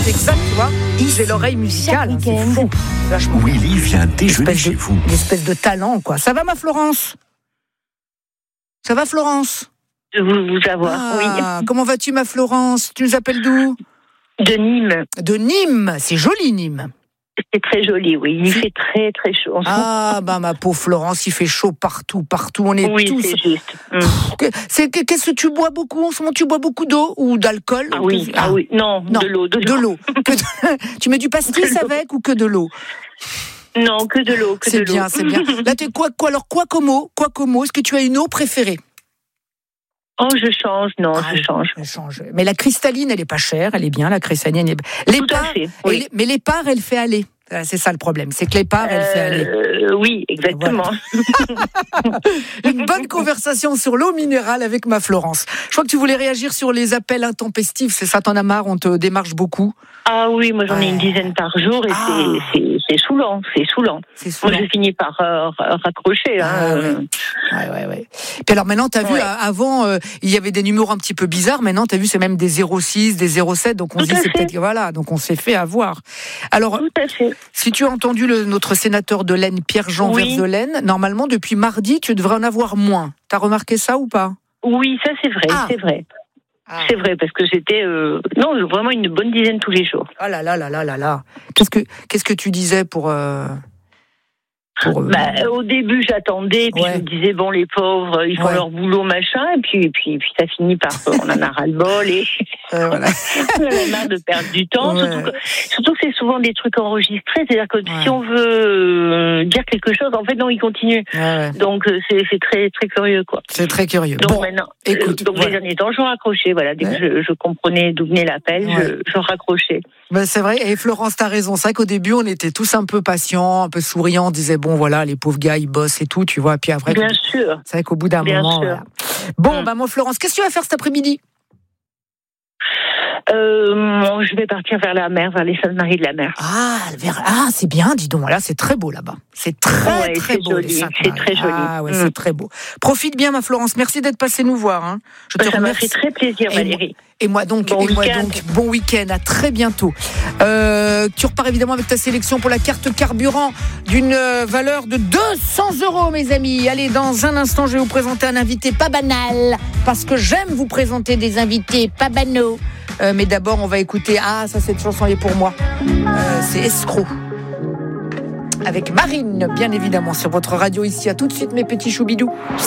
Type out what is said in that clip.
exact, tu vois. J'ai l'oreille musicale, c'est fou. Vachement. Willy vient déjeuner chez vous. Une espèce de talent, quoi. Ça va, ma Florence? Ça va, Florence? De vous avoir, oui. Comment vas-tu, ma Florence? Tu nous appelles d'où? De Nîmes. De Nîmes, c'est joli, Nîmes. C'est très joli, oui. Il fait très, très chaud. Ma pauvre Florence, il fait chaud partout. On est tous... Oui, c'est juste. Qu'est-ce que tu bois beaucoup en ce moment? Tu bois beaucoup d'eau ou d'alcool? Oui. Non, de l'eau. De l'eau. Tu mets du pastis avec ou que de l'eau? Non, que de l'eau. C'est bien. Là, t'es quoi comme eau? Est-ce que tu as une eau préférée? Oh, je change. Je change. Mais la cristalline, elle est pas chère, elle est bien, la cristalline. L'épar, oui. Mais l'épar, elle fait aller. C'est ça le problème, c'est que l'épar, elle fait aller. Oui, exactement. Voilà. Une bonne conversation sur l'eau minérale avec ma Florence. Je crois que tu voulais réagir sur les appels intempestifs, c'est ça, t'en as marre, on te démarche beaucoup? Ah oui, moi j'en ai une dizaine par jour et c'est saoulant. Moi je finis par raccrocher. Ouais. Puis alors maintenant, t'as vu, avant, il y avait des numéros un petit peu bizarres. Maintenant, t'as vu, c'est même des 06, des 07. Donc on se dit, c'est peut-être, voilà. Donc on s'est fait avoir. Alors, tout à fait. Si tu as entendu notre sénateur de l'Aisne, Pierre-Jean Verzelaine, normalement, depuis mardi, tu devrais en avoir moins. T'as remarqué ça ou pas? Oui, ça c'est vrai, c'est vrai. C'est vrai, parce que j'étais vraiment une bonne dizaine tous les jours. Ah là. Qu'est-ce que tu disais pour au début, j'attendais, puis je me disais, bon, les pauvres, ils font leur boulot, machin, et puis ça finit par, on en a ras-le-bol, et voilà. on a marre de perdre du temps, surtout que c'est souvent des trucs enregistrés, c'est-à-dire que si on veut dire quelque chose, en fait, non, ils continuent. Donc, c'est très, très curieux, quoi. C'est très curieux. Donc, maintenant, les derniers temps, je raccrochais, voilà, dès que je comprenais d'où venait l'appel, je raccrochais. Ben c'est vrai, et Florence, t'as raison. C'est vrai qu'au début, on était tous un peu patients, un peu souriants, on disait, bon, voilà, les pauvres gars, ils bossent et tout, tu vois. Puis après, bien sûr. C'est vrai qu'au bout d'un moment. Sûr. Voilà. Bon, moi, Florence, qu'est-ce que tu vas faire cet après-midi? Je vais partir vers la mer, vers les Saintes-Maries de la Mer. C'est bien, dis donc. Là, c'est très beau là-bas. C'est très beau. Joli. C'est très joli. C'est très beau. Profite bien, ma Florence. Merci d'être passée nous voir. Hein. Ça m'a fait très plaisir, Valérie. Et moi donc, bon week-end. À très bientôt. Tu repars évidemment avec ta sélection pour la carte carburant d'une valeur de 200 €, mes amis. Allez, dans un instant, je vais vous présenter un invité pas banal, parce que j'aime vous présenter des invités pas banaux. Mais d'abord, on va écouter. Cette chanson est pour moi. C'est Escroc. Avec Marine, bien évidemment, sur votre radio ici. À tout de suite, mes petits choubidous.